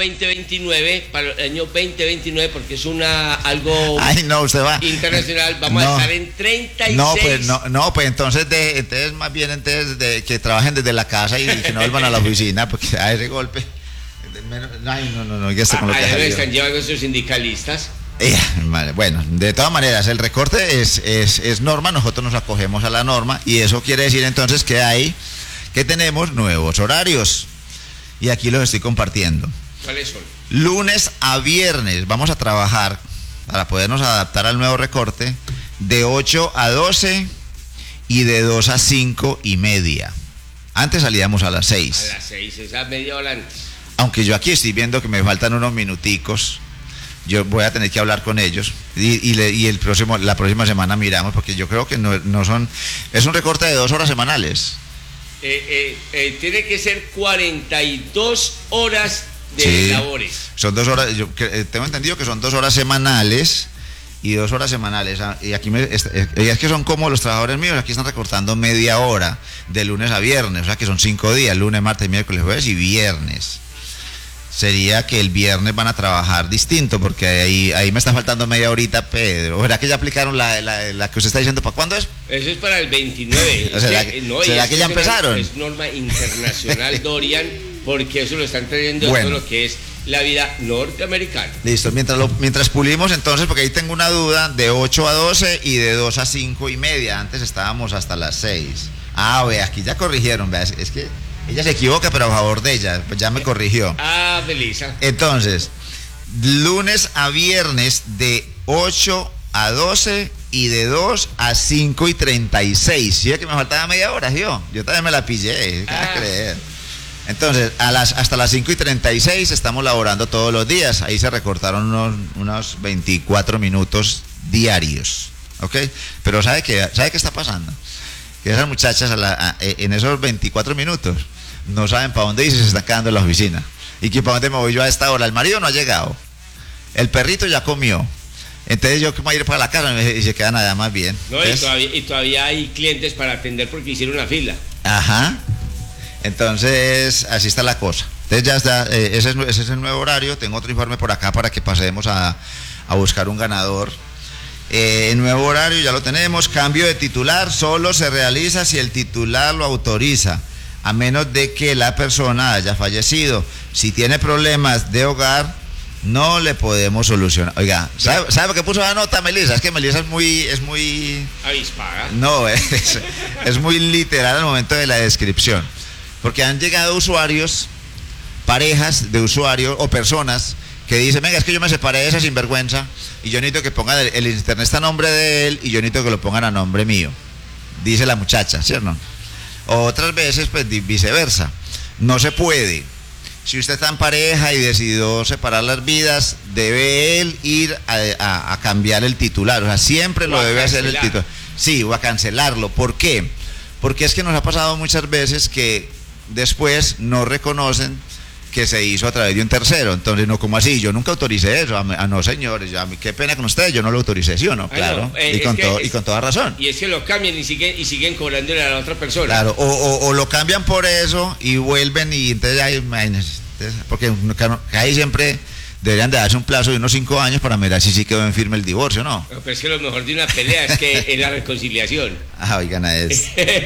2029, porque es algo Ay, no, usted va. internacional, vamos a estar en 36. Pues entonces más bien de que trabajen desde la casa y que no vuelvan a la oficina, porque a ese golpe. No, ya está con lo que están llevando esos sindicalistas. Vale, bueno, de todas maneras, el recorte es norma, nosotros nos acogemos a la norma y eso quiere decir entonces que tenemos nuevos horarios y aquí los estoy compartiendo. ¿Cuáles son? Lunes a viernes vamos a trabajar para podernos adaptar al nuevo recorte de 8 a 12 y de 2 a 5 y media. Antes salíamos a las 6. A las 6, esa media hora antes. Aunque yo aquí estoy viendo que me faltan unos minuticos. Yo voy a tener que hablar con ellos y la próxima semana miramos, porque yo creo que no son, es un recorte de 2 horas semanales. Tiene que ser 42 horas de labores. Son 2 horas, yo tengo entendido que son 2 horas semanales y 2 horas semanales. Y aquí es que son como los trabajadores míos, aquí están recortando media hora de lunes a viernes, o sea que son 5 días, lunes, martes, miércoles, jueves y viernes. Sería que el viernes van a trabajar distinto, porque ahí me está faltando media horita, Pedro. ¿Verdad que ya aplicaron la que usted está diciendo? ¿Para cuándo es? Eso es para el 29. ¿Será que ya empezaron? Es norma internacional, Dorian, porque eso lo están trayendo todo lo que es la vida norteamericana. Listo, mientras pulimos entonces, porque ahí tengo una duda, de 8 a 12 y de 2 a 5 y media. Antes estábamos hasta las 6. Aquí ya corrigieron, vea, es que ella se equivoca, pero a favor de ella, pues ya me corrigió. Belisa. Entonces, lunes a viernes de 8 a 12 y de 2 a 5 y 36. Sí, es que me faltaba media hora, yo también me la pillé, ¿qué a creer? Entonces, hasta las 5 y 36 estamos laborando todos los días. Ahí se recortaron unos 24 minutos diarios, ¿ok? Pero ¿sabe qué está pasando? Que esas muchachas en esos 24 minutos no saben para dónde ir, se están quedando en la oficina. ¿Y que para dónde me voy yo a esta hora? El marido no ha llegado, el perrito ya comió, entonces yo que voy a ir para la casa y se quedan allá más bien. No, y todavía hay clientes para atender porque hicieron una fila. Ajá. Entonces así está la cosa. Entonces ya está, ese es el nuevo horario. Tengo otro informe por acá para que pasemos a buscar un ganador. Nuevo horario ya lo tenemos. Cambio de titular solo se realiza si el titular lo autoriza, a menos de que la persona haya fallecido. Si tiene problemas de hogar, no le podemos solucionar. Oiga, ¿sabe por qué puso la nota, Melissa? Es que Melissa es muy avispada. No, es muy literal al momento de la descripción, porque han llegado usuarios, parejas de usuarios o personas que dicen: venga, es que yo me separé de esa sinvergüenza y yo necesito que pongan el internet está a nombre de él y yo necesito que lo pongan a nombre mío, dice la muchacha, ¿cierto? Otras veces, pues viceversa, no se puede. Si usted está en pareja y decidió separar las vidas, debe él ir a cambiar el titular, o sea, siempre lo debe hacer el titular. Sí, o a cancelarlo. ¿Por qué? Porque es que nos ha pasado muchas veces que después no reconocen que se hizo a través de un tercero. Entonces, no, ¿cómo así? Yo nunca autoricé eso. No, señores, qué pena con ustedes, yo no lo autoricé, ¿sí o no? Claro, y con toda razón. Y es que lo cambian y siguen cobrándole a la otra persona. Claro, o lo cambian por eso y vuelven y entonces ya, imagínense, porque ahí siempre deberían de darse un plazo de unos 5 años para mirar si sí quedó en firme el divorcio, ¿no? Pero es que lo mejor de una pelea es que es la reconciliación. Oigan a eso.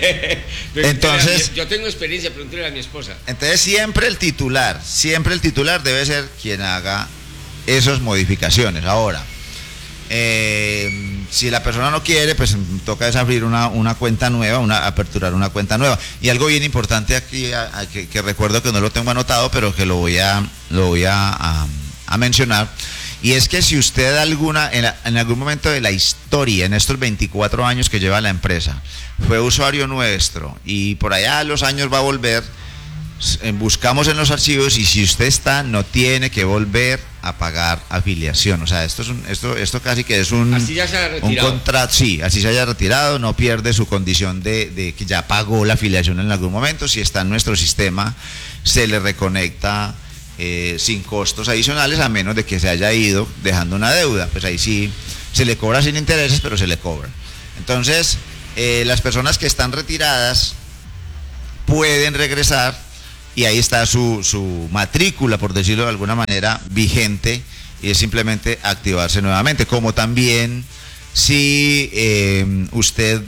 Entonces, yo tengo experiencia, pregúntale a mi esposa. Entonces siempre el titular debe ser quien haga esas modificaciones. Ahora, si la persona no quiere, pues toca desabrir una cuenta nueva, aperturar una cuenta nueva. Y algo bien importante aquí, que recuerdo que no lo tengo anotado, pero que lo voy a mencionar, y es que si usted en algún momento de la historia, en estos 24 años que lleva la empresa, fue usuario nuestro y por allá a los años va a volver, buscamos en los archivos y si usted no tiene que volver a pagar afiliación. O sea, esto casi que es un contrato. Sí, así se haya retirado, no pierde su condición de que ya pagó la afiliación en algún momento. Si está en nuestro sistema, se le reconecta sin costos adicionales, a menos de que se haya ido dejando una deuda. Pues ahí sí se le cobra sin intereses, pero se le cobra. Entonces, las personas que están retiradas pueden regresar y ahí está su matrícula, por decirlo de alguna manera, vigente, y es simplemente activarse nuevamente. Como también si usted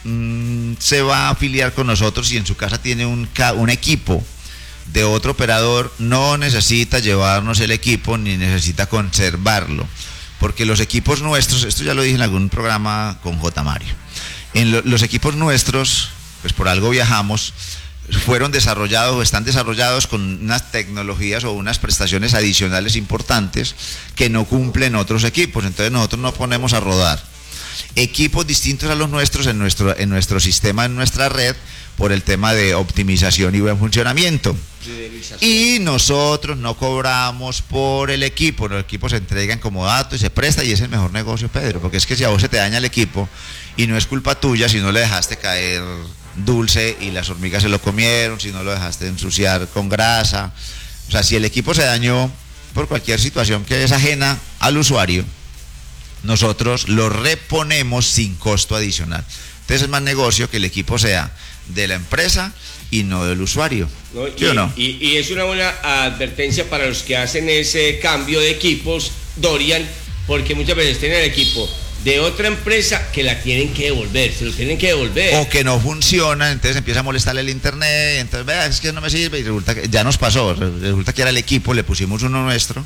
se va a afiliar con nosotros y en su casa tiene un equipo de otro operador, no necesita llevarnos el equipo ni necesita conservarlo, porque los equipos nuestros, esto ya lo dije en algún programa con J. Mario, los equipos nuestros, pues por algo viajamos, fueron desarrollados o están desarrollados con unas tecnologías o unas prestaciones adicionales importantes que no cumplen otros equipos. Entonces nosotros no ponemos a rodar equipos distintos a los nuestros en nuestro sistema, en nuestra red, por el tema de optimización y buen funcionamiento. Y nosotros no cobramos por el equipo, los equipos se entregan como datos y se presta, y es el mejor negocio, Pedro, porque es que si a vos se te daña el equipo y no es culpa tuya, si no le dejaste caer dulce y las hormigas se lo comieron, si no lo dejaste ensuciar con grasa, o sea, si el equipo se dañó por cualquier situación que es ajena al usuario, nosotros lo reponemos sin costo adicional. Entonces es más negocio que el equipo sea de la empresa y no del usuario. ¿No? ¿Sí o no? Y es una buena advertencia para los que hacen ese cambio de equipos, Dorian, porque muchas veces tienen el equipo de otra empresa que la tienen que devolver, se lo tienen que devolver. O que no funciona, entonces empieza a molestarle el internet, entonces vea, es que no me sirve, y resulta que ya nos pasó, resulta que era el equipo, le pusimos uno nuestro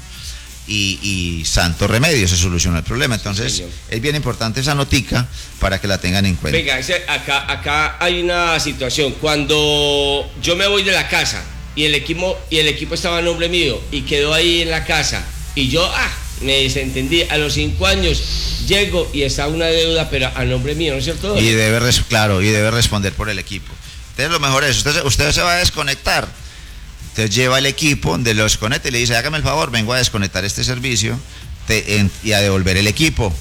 y santo remedio, se solucionó el problema. Entonces sí, es bien importante esa notica para que la tengan en cuenta. Venga, acá hay una situación, cuando yo me voy de la casa y el equipo estaba a nombre mío y quedó ahí en la casa y yo me desentendí, a los 5 años llego y está una deuda pero a nombre mío, ¿no es cierto? Y debe responder por el equipo. Entonces lo mejor es, usted se va a desconectar, entonces lleva el equipo donde lo desconecte y le dice, hágame el favor, vengo a desconectar este servicio y a devolver el equipo.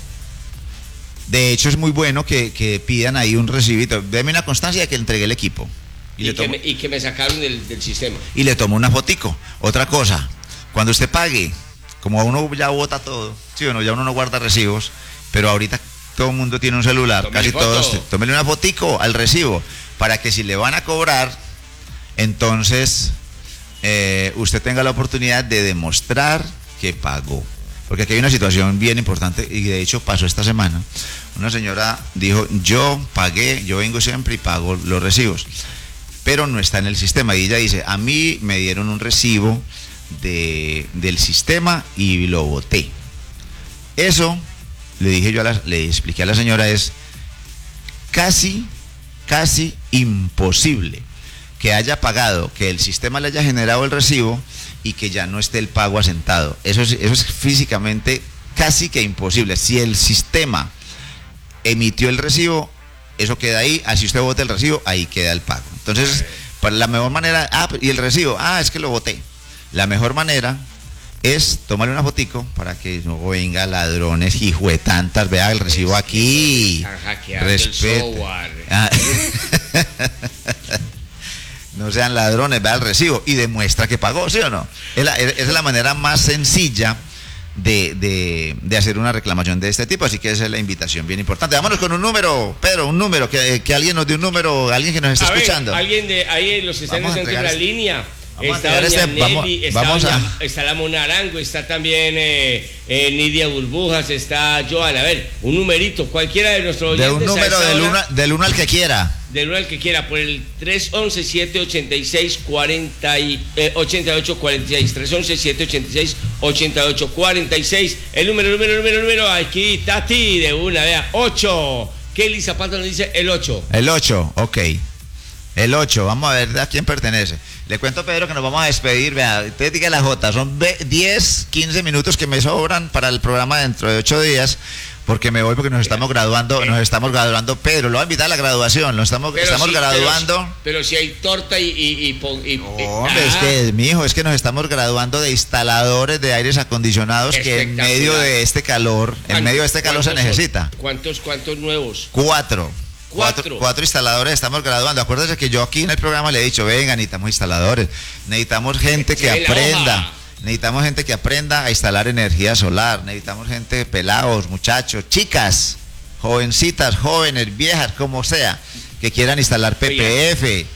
De hecho es muy bueno que pidan ahí un recibito, deme una constancia de que entregué el equipo. Y que me sacaron del sistema. Y le tomo una fotico. Otra cosa, cuando usted pague, como uno ya bota todo, ¿sí o no? Ya uno no guarda recibos, pero ahorita todo el mundo tiene un celular, casi todos. Tómele una fotico al recibo, para que si le van a cobrar, entonces usted tenga la oportunidad de demostrar que pagó. Porque aquí hay una situación bien importante, y de hecho pasó esta semana. Una señora dijo, yo pagué, yo vengo siempre y pago los recibos, pero no está en el sistema. Y ella dice, a mí me dieron un recibo del sistema y lo boté. Eso, le expliqué a la señora, es casi imposible que haya pagado, que el sistema le haya generado el recibo y que ya no esté el pago asentado. Eso es físicamente casi que imposible. Si el sistema emitió el recibo, eso queda ahí, así usted bote el recibo, ahí queda el pago. Entonces, para la mejor manera, y el recibo, es que lo boté. La mejor manera es tomarle una fotico para que no venga ladrones, hijuetantas, vea el recibo aquí, respete. No sean ladrones, vea el recibo y demuestra que pagó, ¿sí o no? Esa es la manera más sencilla de hacer una reclamación de este tipo, así que esa es la invitación bien importante. Vámonos con un número, Pedro, un número, que alguien nos dé un número, alguien que nos esté escuchando. Alguien de ahí, los que están en la línea. Está doña Nelly, está la Mona Arango, está también Nidia Burbujas, está Joana. A ver, un numerito, cualquiera de nuestros oyentes. De un número del 1 al que quiera. Del 1 al que quiera, por el 311-786-8846. 311-786-8846. El número, aquí, Tati, de una, vea, 8. Kelly Zapata nos dice el 8. El 8, ok. El 8, vamos a ver a quién pertenece. Le cuento, Pedro, que nos vamos a despedir. Vea, usted diga la J, son 10, 15 minutos que me sobran para el programa dentro de 8 días, porque me voy porque nos estamos graduando, Pedro, lo voy a invitar a la graduación, estamos graduando. Pero si hay torta y hombre, es que, mijo, es que nos estamos graduando de instaladores de aires acondicionados, que en medio de este calor, se necesita. ¿Cuántos nuevos? 4 instaladores estamos graduando. Acuérdese que yo aquí en el programa le he dicho, venga, necesitamos instaladores, necesitamos gente que aprenda a instalar energía solar, necesitamos gente, pelados, muchachos, chicas, jovencitas, jóvenes, viejas, como sea, que quieran instalar PPF,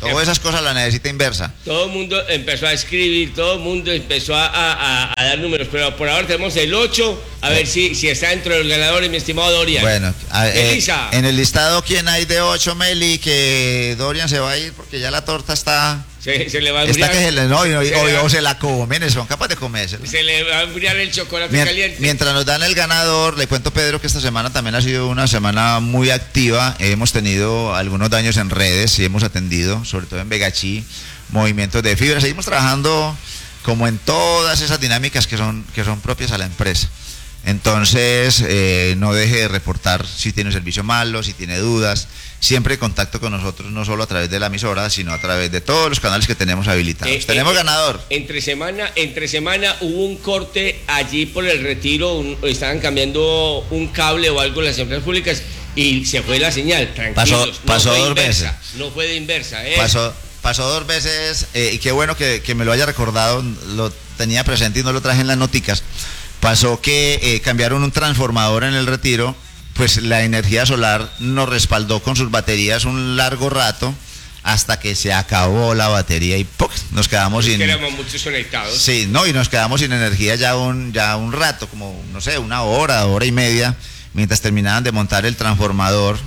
Todas esas cosas las necesita Inversa. Todo el mundo empezó a escribir, todo el mundo empezó a dar números, pero por ahora tenemos el 8, a ver si está dentro de los ganadores, mi estimado Dorian. Bueno, Elisa. En el listado, ¿quién hay de 8, Meli? Que Dorian se va a ir porque ya la torta está... Se le va a Está enfriar, que se le, no, o se la comen, son capaces de comérsela. se le va a enfriar el chocolate caliente. Mientras nos dan el ganador, le cuento, Pedro, que esta semana también ha sido una semana muy activa. Hemos tenido algunos daños en redes y hemos atendido, sobre todo en Vegachí, movimientos de fibra. Seguimos trabajando como en todas esas dinámicas que son propias a la empresa. Entonces, no deje de reportar si tiene un servicio malo, si tiene dudas. Siempre en contacto con nosotros, no solo a través de la emisora, sino a través de todos los canales que tenemos habilitados. Tenemos ganador. Entre semana hubo un corte allí por el Retiro, estaban cambiando un cable o algo en las empresas públicas y se fue la señal. Tranquilos, pasó no fue 2 inversa, veces. No fue de inversa. Pasó 2 veces y qué bueno que me lo haya recordado, lo tenía presente y no lo traje en las noticas. Pasó que cambiaron un transformador en el Retiro, pues la energía solar nos respaldó con sus baterías un largo rato hasta que se acabó la batería y ¡puc! Nos quedamos sin... Éramos muchos conectados. Sí, no, y nos quedamos sin energía ya un rato, como, no sé, 1 hora, hora y media, mientras terminaban de montar el transformador.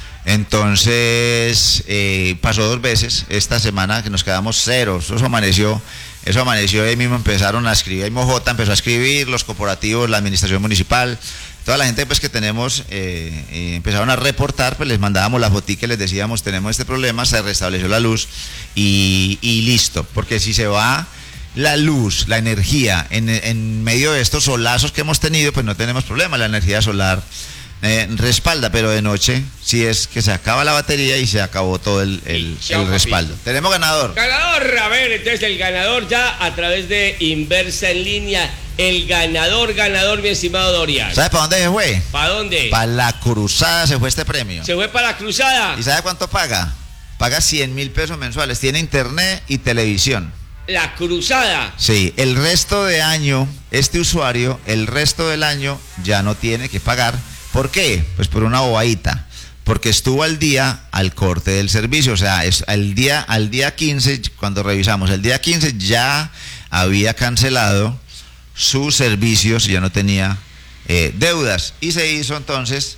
Entonces, pasó 2 veces esta semana que nos quedamos ceros. Eso amaneció ahí mismo, empezaron a escribir, ahí Mojota empezó a escribir, los corporativos, la administración municipal, toda la gente pues que tenemos, empezaron a reportar, pues les mandábamos la foto que les decíamos, tenemos este problema, se restableció la luz y listo, porque si se va la luz, la energía, en medio de estos solazos que hemos tenido, pues no tenemos problema, la energía solar respalda, pero de noche sí es que se acaba la batería y se acabó todo el respaldo. Tenemos ganador. Ganador, a ver, entonces el ganador ya a través de Inversa en línea, el ganador, mi estimado Dorian. ¿Sabe para dónde se fue? ¿Para dónde? Para la Cruzada se fue este premio. Se fue para la Cruzada. ¿Y sabe cuánto paga? Paga 100.000 pesos mensuales, tiene internet y televisión. La Cruzada. Sí, el resto de año, este usuario, el resto del año ya no tiene que pagar. ¿Por qué? Pues por una bobadita, porque estuvo al día al corte del servicio, o sea, al día 15, cuando revisamos, el día 15 ya había cancelado sus servicios, ya no tenía deudas, y se hizo entonces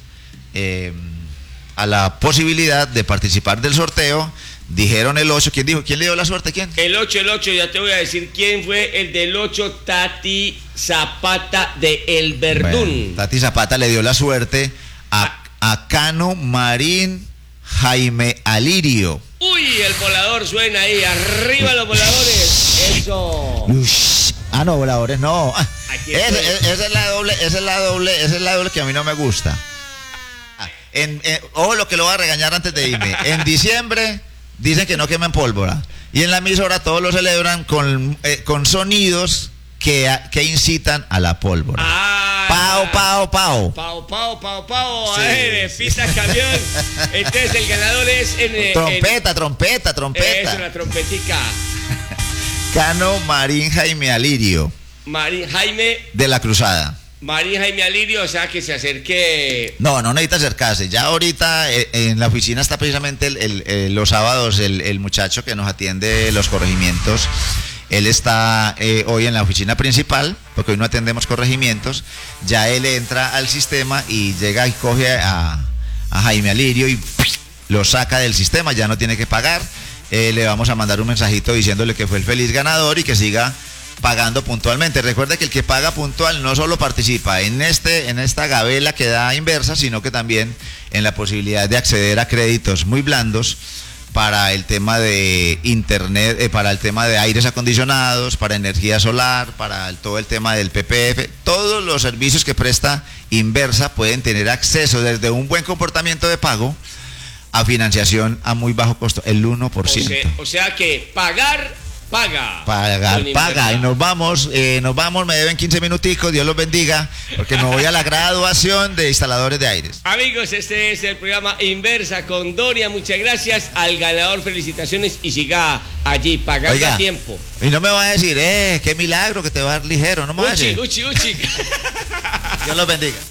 a la posibilidad de participar del sorteo. Dijeron el 8, ¿quién dijo? ¿Quién le dio la suerte? ¿Quién? El 8, ya te voy a decir quién fue el del 8, Tati Zapata de El Verdún. Bueno, Tati Zapata le dio la suerte a Cano Marín Jaime Alirio. Uy, el volador suena ahí, arriba los voladores. Eso. No, voladores no. Esa es la doble que a mí no me gusta. Lo que lo voy a regañar antes de irme. En diciembre dicen que no quemen pólvora. Y en la emisora todos lo celebran con sonidos que incitan a la pólvora. Pau, pau, pau. Pau, pau, pau, pau. Sí. A ver, pita camión. Entonces el ganador es trompeta. Es una trompetica. Cano Marín Jaime Alirio. Jaime de la Cruzada. Jaime Alirio, o sea que se acerque. No necesita acercarse. Ya ahorita en la oficina está precisamente los sábados el muchacho que nos atiende los corregimientos. Él está hoy en la oficina principal, porque hoy no atendemos corregimientos. Ya él entra al sistema y llega y coge a Jaime Alirio y lo saca del sistema, ya no tiene que pagar. Le vamos a mandar un mensajito diciéndole que fue el feliz ganador y que siga pagando puntualmente. Recuerde que el que paga puntual no solo participa en esta gabela que da Inversa, sino que también en la posibilidad de acceder a créditos muy blandos para el tema de internet, para el tema de aires acondicionados, para energía solar, para todo el tema del PPF. Todos los servicios que presta Inversa pueden tener acceso desde un buen comportamiento de pago a financiación a muy bajo costo, el 1%. O sea que pagar paga. Y nos vamos, me deben 15 minuticos, Dios los bendiga, porque me voy a la graduación de instaladores de aires. Amigos, este es el programa Inversa con Dorian, muchas gracias al ganador, felicitaciones y siga allí pagando a tiempo. Y no me va a decir, qué milagro que te va a dar ligero, no me va a decir. Uchi. Dios los bendiga.